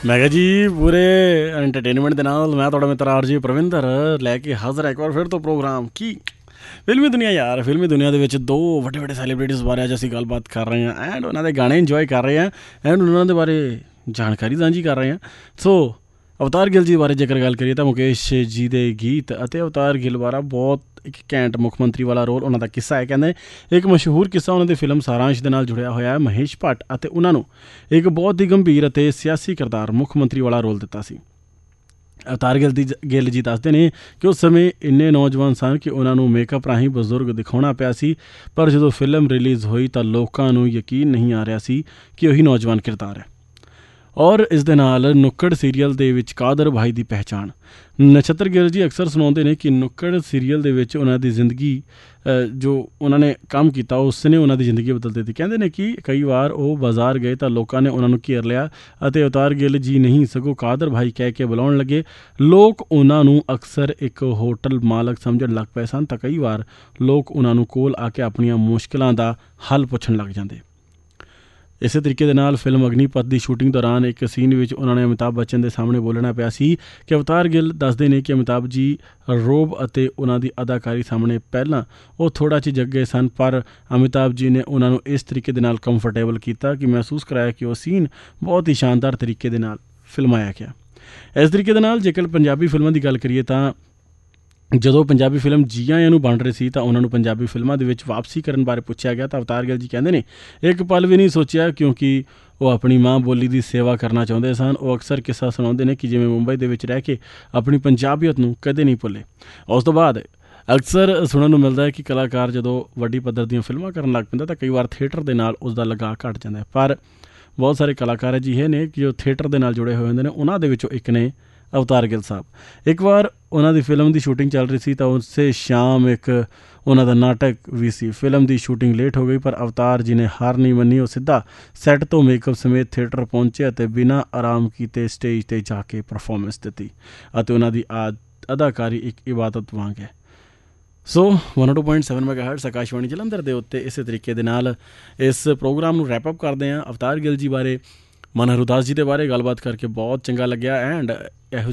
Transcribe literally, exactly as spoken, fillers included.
ਮੈਂ ਕਿਹਾ ਜੀ ਪੂਰੇ ਐਂਟਰਟੇਨਮੈਂਟ ਦੇ ਨਾਲ ਮੈਂ ਤੁਹਾਡਾ ਮਿੱਤਰ ਆਰ ਜੀ ਪ੍ਰਵਿੰਦਰ ਲੈ ਕੇ ਹਾਜ਼ਰ ਇੱਕ ਵਾਰ ਫਿਰ ਤੋਂ ਪ੍ਰੋਗਰਾਮ ਕੀ ਫਿਲਮੀ ਦੁਨੀਆ ਯਾਰ। ਫਿਲਮੀ ਦੁਨੀਆ ਦੇ ਵਿੱਚ ਦੋ ਵੱਡੇ ਵੱਡੇ ਸੈਲੀਬ੍ਰਿਟੀਜ਼ ਬਾਰੇ ਅੱਜ ਅਸੀਂ ਗੱਲਬਾਤ ਕਰ ਰਹੇ ਹਾਂ ਐਂਡ ਉਹਨਾਂ ਦੇ ਗਾਣੇ ਇੰਜੋਏ ਕਰ ਰਹੇ ਹਾਂ ਐਂਡ ਉਹਨਾਂ ਦੇ ਬਾਰੇ ਜਾਣਕਾਰੀ ਸਾਂਝੀ ਕਰ ਰਹੇ ਹਾਂ। ਸੋ ਅਵਤਾਰ ਗਿੱਲ ਜੀ ਬਾਰੇ ਜੇਕਰ ਗੱਲ ਕਰੀਏ ਤਾਂ ਮੁਕੇਸ਼ ਜੀ ਦੇ ਗੀਤ ਅਤੇ ਅਵਤਾਰ ਗਿੱਲ ਬਾਰੇ ਬਹੁਤ ਇੱਕ ਘੈਂਟ ਮੁੱਖ ਮੰਤਰੀ ਵਾਲਾ ਰੋਲ ਉਹਨਾਂ ਦਾ ਕਿੱਸਾ ਹੈ। ਕਹਿੰਦੇ ਇੱਕ ਮਸ਼ਹੂਰ ਕਿੱਸਾ ਉਹਨਾਂ ਦੀ ਫਿਲਮ ਸਾਰਾਂਸ਼ ਦੇ ਨਾਲ ਜੁੜਿਆ ਹੋਇਆ ਹੈ। ਮਹੇਸ਼ ਭੱਟ ਅਤੇ ਉਹਨਾਂ ਨੂੰ ਇੱਕ ਬਹੁਤ ਹੀ ਗੰਭੀਰ ਅਤੇ ਸਿਆਸੀ ਕਿਰਦਾਰ ਮੁੱਖ ਮੰਤਰੀ ਵਾਲਾ ਰੋਲ ਦਿੱਤਾ ਸੀ। ਅਵਤਾਰ ਗਿੱਲ ਦੀ ਗਿੱਲ ਜੀ ਦੱਸਦੇ ਨੇ ਕਿ ਉਸ ਸਮੇਂ ਇੰਨੇ ਨੌਜਵਾਨ ਸਨ ਕਿ ਉਹਨਾਂ ਨੂੰ ਮੇਕਅਪ ਰਾਹੀਂ ਬਜ਼ੁਰਗ ਦਿਖਾਉਣਾ ਪਿਆ ਸੀ, ਪਰ ਜਦੋਂ ਫਿਲਮ ਰਿਲੀਜ਼ ਹੋਈ ਤਾਂ ਲੋਕਾਂ ਨੂੰ ਯਕੀਨ ਨਹੀਂ ਆ ਰਿਹਾ ਸੀ ਕਿ ਉਹੀ ਨੌਜਵਾਨ ਕਿਰਦਾਰ ਹੈ। ਔਰ ਇਸ ਦੇ ਨਾਲ ਨੁੱਕੜ ਸੀਰੀਅਲ ਦੇ ਵਿੱਚ ਕਾਦਰ ਭਾਈ ਦੀ ਪਹਿਚਾਣ। ਨਛੱਤਰ ਗਿੱਲ ਜੀ ਅਕਸਰ ਸੁਣਾਉਂਦੇ ਨੇ ਕਿ ਨੁੱਕੜ ਸੀਰੀਅਲ ਦੇ ਵਿੱਚ ਉਹਨਾਂ ਦੀ ਜ਼ਿੰਦਗੀ ਜੋ ਉਹਨਾਂ ਨੇ ਕੰਮ ਕੀਤਾ ਉਸ ਨੇ ਉਹਨਾਂ ਦੀ ਜ਼ਿੰਦਗੀ ਬਦਲ ਦਿੱਤੀ। ਕਹਿੰਦੇ ਨੇ ਕਿ ਕਈ ਵਾਰ ਉਹ ਬਾਜ਼ਾਰ ਗਏ ਤਾਂ ਲੋਕਾਂ ਨੇ ਉਹਨਾਂ ਨੂੰ ਘੇਰ ਲਿਆ ਅਤੇ ਅਵਤਾਰ ਗਿੱਲ ਜੀ ਨਹੀਂ ਸਗੋਂ ਕਾਦਰ ਭਾਈ ਕਹਿ ਕੇ ਬੁਲਾਉਣ ਲੱਗੇ। ਲੋਕ ਉਹਨਾਂ ਨੂੰ ਅਕਸਰ ਇੱਕ ਹੋਟਲ ਮਾਲਕ ਸਮਝਣ ਲੱਗ ਪਏ ਸਨ ਤਾਂ ਕਈ ਵਾਰ ਲੋਕ ਉਹਨਾਂ ਨੂੰ ਕੋਲ ਆ ਕੇ ਆਪਣੀਆਂ ਮੁਸ਼ਕਿਲਾਂ ਦਾ ਹੱਲ ਪੁੱਛਣ ਲੱਗ ਜਾਂਦੇ। ਇਸੇ ਤਰੀਕੇ ਦੇ ਨਾਲ ਫਿਲਮ ਅਗਨੀਪਥ ਦੀ ਸ਼ੂਟਿੰਗ ਦੌਰਾਨ ਇੱਕ ਸੀਨ ਵਿੱਚ ਉਹਨਾਂ ਨੇ ਅਮਿਤਾਭ ਬੱਚਨ ਦੇ ਸਾਹਮਣੇ ਬੋਲਣਾ ਪਿਆ ਸੀ ਕਿ ਅਵਤਾਰ ਗਿੱਲ ਦੱਸਦੇ ਨੇ ਕਿ ਅਮਿਤਾਭ ਜੀ ਰੋਬ ਅਤੇ ਉਹਨਾਂ ਦੀ ਅਦਾਕਾਰੀ ਸਾਹਮਣੇ ਪਹਿਲਾਂ ਉਹ ਥੋੜ੍ਹਾ ਝਿਜਕ ਗਏ ਸਨ, ਪਰ ਅਮਿਤਾਭ ਜੀ ਨੇ ਉਹਨਾਂ ਨੂੰ ਇਸ ਤਰੀਕੇ ਦੇ ਨਾਲ ਕੰਫਰਟੇਬਲ ਕੀਤਾ ਕਿ ਮਹਿਸੂਸ ਕਰਾਇਆ ਕਿ ਉਹ ਸੀਨ ਬਹੁਤ ਹੀ ਸ਼ਾਨਦਾਰ ਤਰੀਕੇ ਦੇ ਨਾਲ ਫਿਲਮਾਇਆ ਗਿਆ। ਇਸ ਤਰੀਕੇ ਦੇ ਨਾਲ ਜੇਕਰ ਪੰਜਾਬੀ ਫਿਲਮਾਂ ਦੀ ਗੱਲ ਕਰੀਏ ਤਾਂ ਜਦੋਂ ਪੰਜਾਬੀ ਫਿਲਮ ਜੀ ਆਇਆਂ ਨੂੰ ਬਣ ਰਹੀ ਸੀ ਤਾਂ ਉਹਨਾਂ ਨੂੰ ਪੰਜਾਬੀ ਫਿਲਮਾਂ ਦੇ ਵਿੱਚ ਵਾਪਸੀ ਕਰਨ ਬਾਰੇ ਪੁੱਛਿਆ ਗਿਆ ਤਾਂ ਅਵਤਾਰ ਗਿੱਲ ਜੀ ਕਹਿੰਦੇ ਨੇ ਇੱਕ ਪਲ ਵੀ ਨਹੀਂ ਸੋਚਿਆ, ਕਿਉਂਕਿ ਉਹ ਆਪਣੀ ਮਾਂ ਬੋਲੀ ਦੀ ਸੇਵਾ ਕਰਨਾ ਚਾਹੁੰਦੇ ਸਨ। ਉਹ ਅਕਸਰ ਕਿੱਸਾ ਸੁਣਾਉਂਦੇ ਨੇ ਕਿ ਜਿਵੇਂ ਮੁੰਬਈ ਦੇ ਵਿੱਚ ਰਹਿ ਕੇ ਆਪਣੀ ਪੰਜਾਬੀਅਤ ਨੂੰ ਕਦੇ ਨਹੀਂ ਭੁੱਲੇ। ਉਸ ਤੋਂ ਬਾਅਦ ਅਕਸਰ ਸੁਣਨ ਨੂੰ ਮਿਲਦਾ ਹੈ ਕਿ ਕਲਾਕਾਰ ਜਦੋਂ ਵੱਡੀ ਪੱਧਰ ਦੀਆਂ ਫਿਲਮਾਂ ਕਰਨ ਲੱਗ ਪੈਂਦਾ ਤਾਂ ਕਈ ਵਾਰ ਥੀਏਟਰ ਦੇ ਨਾਲ ਉਸ ਦਾ ਲਗਾਅ ਘੱਟ ਜਾਂਦਾ ਹੈ, ਪਰ ਬਹੁਤ ਸਾਰੇ ਕਲਾਕਾਰ ਅਜਿਹੇ ਨੇ ਕਿ ਜੋ ਥੀਏਟਰ ਦੇ ਨਾਲ ਜੁੜੇ ਹੋਏ ਹੁੰਦੇ ਨੇ। ਉਹਨਾਂ ਦੇ ਵਿੱਚੋਂ ਇੱਕ ਨੇ ਅਵਤਾਰ ਗਿੱਲ ਸਾਹਿਬ। ਇੱਕ ਵਾਰ ਉਹਨਾਂ ਦੀ ਫਿਲਮ ਦੀ ਸ਼ੂਟਿੰਗ ਚੱਲ ਰਹੀ ਸੀ ਤਾਂ ਉਸੇ ਸ਼ਾਮ ਇੱਕ ਉਹਨਾਂ ਦਾ ਨਾਟਕ ਵੀ ਸੀ। ਫਿਲਮ ਦੀ ਸ਼ੂਟਿੰਗ ਲੇਟ ਹੋ ਗਈ ਪਰ ਅਵਤਾਰ ਜੀ ਨੇ ਹਾਰ ਨਹੀਂ ਮੰਨੀ। ਉਹ ਸਿੱਧਾ ਸੈੱਟ ਤੋਂ ਮੇਕਅਪ ਸਮੇਤ ਥੀਏਟਰ ਪਹੁੰਚੇ ਅਤੇ ਬਿਨਾਂ ਆਰਾਮ ਕੀਤੇ ਸਟੇਜ 'ਤੇ ਜਾ ਕੇ ਪਰਫੋਰਮੈਂਸ ਦਿੱਤੀ ਅਤੇ ਉਹਨਾਂ ਦੀ ਆ ਅਦਾਕਾਰੀ ਇੱਕ ਇਬਾਦਤ ਵਾਂਗ ਹੈ। ਸੋ one two point seven ਮੈਗਾਹਰਟਜ਼ Akashvani Jalandhar ਦੇ ਉੱਤੇ ਇਸੇ ਤਰੀਕੇ ਦੇ ਨਾਲ ਇਸ ਪ੍ਰੋਗਰਾਮ ਨੂੰ ਰੈਪ ਅਪ ਕਰਦੇ ਹਾਂ। ਅਵਤਾਰ ਗਿੱਲ ਜੀ ਬਾਰੇ, ਮਨਹਰ ਉਦਾਸ ਜੀ ਦੇ ਬਾਰੇ ਗੱਲਬਾਤ ਕਰਕੇ ਬਹੁਤ ਚੰਗਾ ਲੱਗਿਆ ਐਂਡ ਇਹੋ